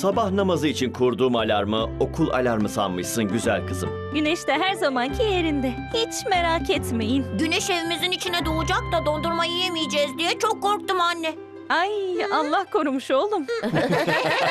Sabah namazı için kurduğum alarmı okul alarmı sanmışsın güzel kızım. Güneş de her zamanki yerinde. Hiç merak etmeyin. Güneş evimizin içine doğacak da dondurmayı yemeyeceğiz diye çok korktum anne. Ay Allah korumuş oğlum.